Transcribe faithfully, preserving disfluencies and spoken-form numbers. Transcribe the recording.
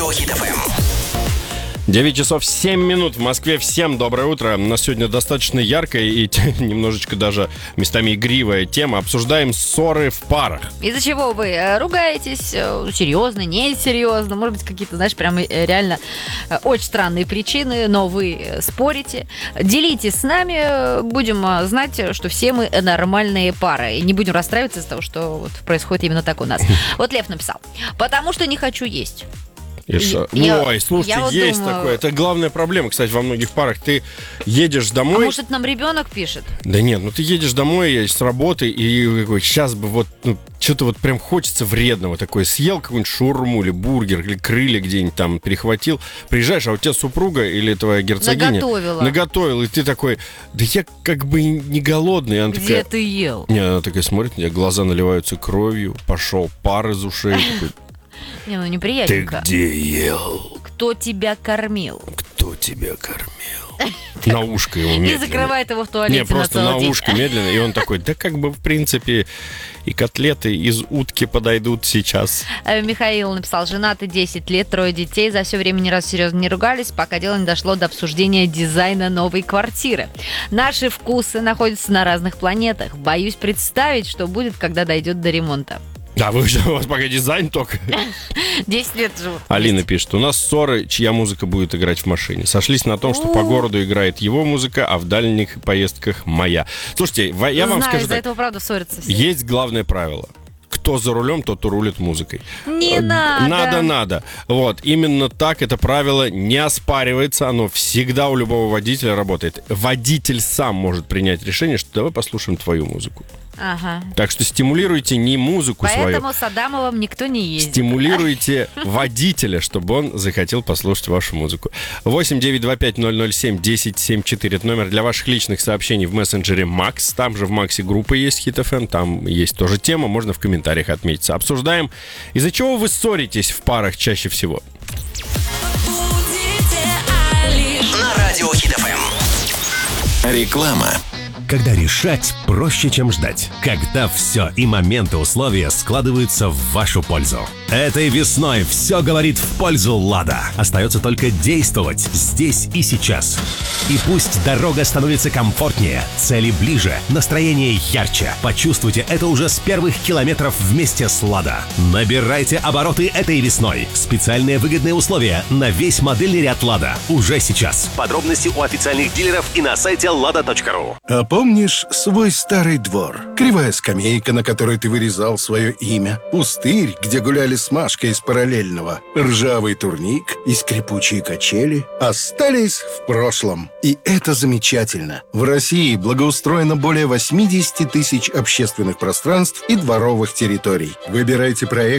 Хит эф эм. девять часов семь минут в Москве. Всем доброе утро. У нас сегодня достаточно яркая и немножечко даже местами игривая тема. Обсуждаем ссоры в парах. Из-за чего вы ругаетесь? Серьезно, несерьезно? Может быть, какие-то, знаешь, прям реально очень странные причины, но вы спорите. Делитесь с нами. Будем знать, что все мы нормальные пары. И не будем расстраиваться из-за того, что вот происходит именно так у нас. Вот Лев написал. Потому что не хочу есть. И что? Я, Ой, слушайте, я вот есть думаю... такое. Это главная проблема, кстати, во многих парах. Ты едешь домой... А может, это нам ребенок пишет? Да нет, ну ты едешь домой с работы, и какой, сейчас бы вот, ну, что-то вот прям хочется вредного такое. Съел какую-нибудь шаурму или бургер, или крылья где-нибудь там перехватил. Приезжаешь, а у тебя супруга или твоя герцогиня... Наготовила. Наготовила. И ты такой, да я как бы не голодный. И она Где такая, ты ел? Не, она такая смотрит, у меня глаза наливаются кровью, пошел пар из ушей. Такой, Не, ну ты неприятненько. где ел? Кто тебя кормил? Кто тебя кормил? На ушко его И медленно. закрывает его в туалете Не, просто на на целый день. ушко медленно. И он такой, да как бы в принципе и котлеты из утки подойдут сейчас. Э, Михаил написал, женаты десять лет, трое детей, за все время ни разу серьезно не ругались, пока дело не дошло до обсуждения дизайна новой квартиры. Наши вкусы находятся на разных планетах. Боюсь представить, что будет, когда дойдет до ремонта. Да, вы же, у вас пока дизайн только. десять лет живут. Алина пишет, у нас ссоры, чья музыка будет играть в машине. Сошлись на том, что по городу играет его музыка, а в дальних поездках моя. Слушайте, я вам Знаю, скажу из-за так. этого, правда, ссорятся все. Есть главное правило. Кто за рулем, тот и рулит музыкой. Не надо. Надо, надо. Вот, именно так это правило не оспаривается. Оно всегда у любого водителя работает. Водитель сам может принять решение, что давай послушаем твою музыку. Ага. Так что стимулируйте не музыку Поэтому свою. с Адамовым никто не ездит. Стимулируйте водителя, чтобы он захотел послушать вашу музыку. восемь девятьсот двадцать пять ноль ноль семь десять семьдесят четыре. Это номер для ваших личных сообщений в мессенджере Макс. Там же в Максе группа есть Хит эф эм. Там есть тоже тема. Можно в комментариях отметиться. Обсуждаем, из-за чего вы ссоритесь в парах чаще всего. На радио Хит эф эм. Реклама. Когда решать проще, чем ждать. Когда все и моменты условия складываются в вашу пользу. Этой весной все говорит в пользу «Лада». Остается только действовать здесь и сейчас. И пусть дорога становится комфортнее, цели ближе, настроение ярче. Почувствуйте это уже с первых километров вместе с «Лада». Набирайте обороты этой весной. Специальные выгодные условия на весь модельный ряд «Лада» уже сейчас. Подробности у официальных дилеров и на сайте лада точка ру. А помнишь свой старый двор? Кривая скамейка, на которой ты вырезал свое имя. Пустырь, где гуляли с Машкой из параллельного. Ржавый турник и скрипучие качели остались в прошлом. И это замечательно. В России благоустроено более восемьдесят тысяч общественных пространств и дворовых территорий. Выбирайте проект